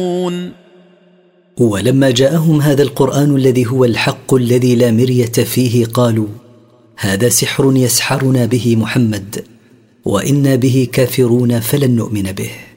ولما جاءهم هذا القرآن الذي هو الحق الذي لا مرية فيه قالوا هذا سحر يسحرنا به محمد وإنا به كافرون فلن نؤمن به.